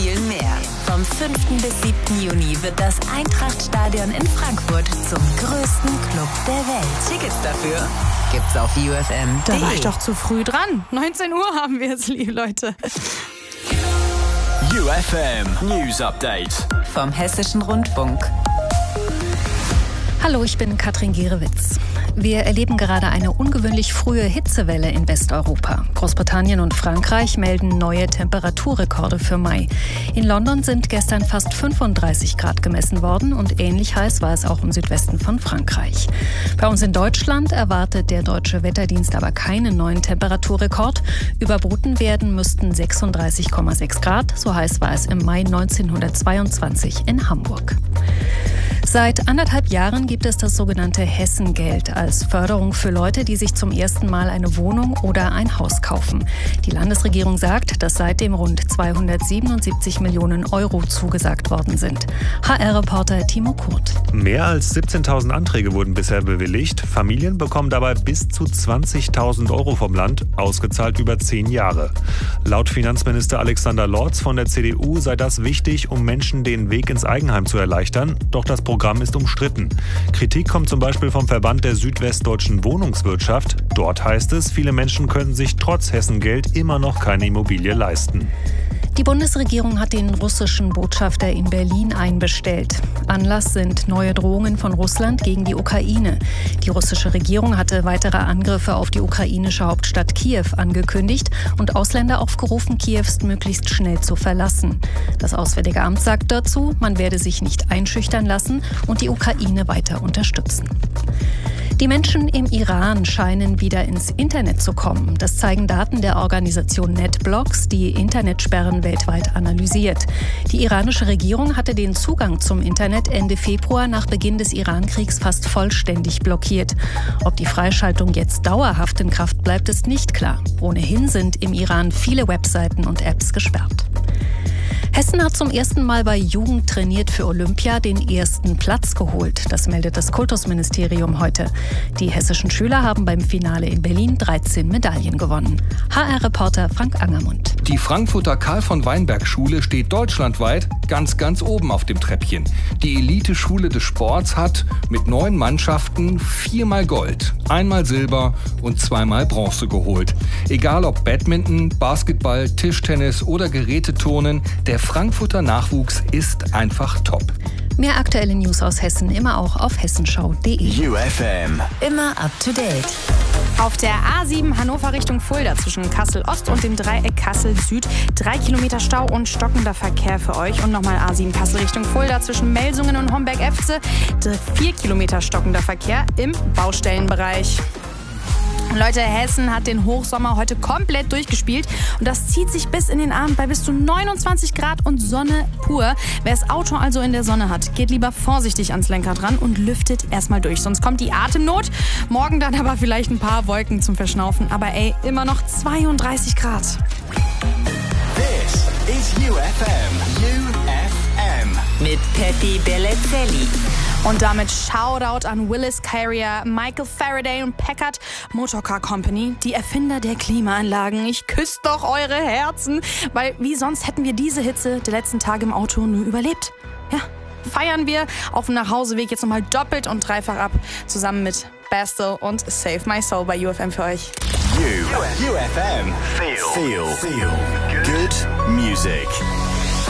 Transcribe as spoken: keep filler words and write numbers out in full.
viel mehr. Vom fünften bis siebten Juni wird das Eintracht-Stadion in Frankfurt zum größten Club der Welt. Tickets dafür gibt's auf U F M punkt D E. Da war ich doch zu früh dran. neunzehn Uhr haben wir es, liebe Leute. U F M News Update vom Hessischen Rundfunk. Hallo, ich bin Katrin Gierewitz. Wir erleben gerade eine ungewöhnlich frühe Hitzewelle in Westeuropa. Großbritannien und Frankreich melden neue Temperaturrekorde für Mai. In London sind gestern fast fünfunddreißig Grad gemessen worden und ähnlich heiß war es auch im Südwesten von Frankreich. Bei uns in Deutschland erwartet der Deutsche Wetterdienst aber keinen neuen Temperaturrekord. Überboten werden müssten sechsunddreißig Komma sechs Grad. So heiß war es im Mai neunzehnhundertzweiundzwanzig in Hamburg. Seit anderthalb Jahren gibt es das sogenannte Hessengeld als Förderung für Leute, die sich zum ersten Mal eine Wohnung oder ein Haus kaufen. Die Landesregierung sagt, dass seitdem rund zweihundertsiebenundsiebzig Millionen Euro zugesagt worden sind. H R-Reporter Timo Kurt. Mehr als siebzehntausend Anträge wurden bisher bewilligt. Familien bekommen dabei bis zu zwanzigtausend Euro vom Land, ausgezahlt über zehn Jahre. Laut Finanzminister Alexander Lorz von der C D U sei das wichtig, um Menschen den Weg ins Eigenheim zu erleichtern. Doch das Programm ist umstritten. Kritik kommt zum Beispiel vom Verband der südwestdeutschen Wohnungswirtschaft. Dort heißt es, viele Menschen könnten sich trotz Hessengeld immer noch keine Immobilie leisten. Die Bundesregierung hat den russischen Botschafter in Berlin einbestellt. Anlass sind neue Drohungen von Russland gegen die Ukraine. Die russische Regierung hatte weitere Angriffe auf die ukrainische Hauptstadt Kiew angekündigt und Ausländer aufgerufen, Kiews möglichst schnell zu verlassen. Das Auswärtige Amt sagt dazu, man werde sich nicht einschüchtern lassen und die Ukraine weiter unterstützen. Die Menschen im Iran scheinen wieder ins Internet zu kommen. Das zeigen Daten der Organisation NetBlocks, die Internetsperren weltweit analysiert. Die iranische Regierung hatte den Zugang zum Internet Ende Februar nach Beginn des Irankriegs fast vollständig blockiert. Ob die Freischaltung jetzt dauerhaft in Kraft bleibt, ist nicht klar. Ohnehin sind im Iran viele Webseiten und Apps gesperrt. Hessen hat zum ersten Mal bei Jugend trainiert für Olympia den ersten Platz geholt. Das meldet das Kultusministerium heute. Die hessischen Schüler haben beim Finale in Berlin dreizehn Medaillen gewonnen. H R-Reporter Frank Angermund. Die Frankfurter Karl-von-Weinberg-Schule steht deutschlandweit ganz, ganz oben auf dem Treppchen. Die Elite-Schule des Sports hat mit neun Mannschaften viermal Gold, einmal Silber und zweimal Bronze geholt. Egal ob Badminton, Basketball, Tischtennis oder Geräteturnen, der Frankfurter Nachwuchs ist einfach top. Mehr aktuelle News aus Hessen immer auch auf hessenschau punkt de. U F M. Immer up to date. Auf der A sieben Hannover Richtung Fulda zwischen Kassel Ost und dem Dreieck Kassel Süd. Drei Kilometer Stau und stockender Verkehr für euch. Und nochmal A sieben Kassel Richtung Fulda zwischen Melsungen und Homberg-Efze. Vier Kilometer stockender Verkehr im Baustellenbereich. Leute, Hessen hat den Hochsommer heute komplett durchgespielt und das zieht sich bis in den Abend bei bis zu neunundzwanzig Grad und Sonne pur. Wer das Auto also in der Sonne hat, geht lieber vorsichtig ans Lenkrad ran und lüftet erstmal durch, sonst kommt die Atemnot. Morgen dann aber vielleicht ein paar Wolken zum Verschnaufen, aber ey, immer noch zweiunddreißig Grad. This is U F M. U F M. Mit Peppi Bellezelli. Und damit Shoutout an Willis Carrier, Michael Faraday und Packard Motorcar Company, die Erfinder der Klimaanlagen. Ich küsse doch eure Herzen, weil wie sonst hätten wir diese Hitze der letzten Tage im Auto nur überlebt. Ja, feiern wir auf dem Nachhauseweg jetzt nochmal doppelt und dreifach ab, zusammen mit Bastille und Save My Soul bei U F M für euch. U, U F M. Feel. Feel. Feel. Good music.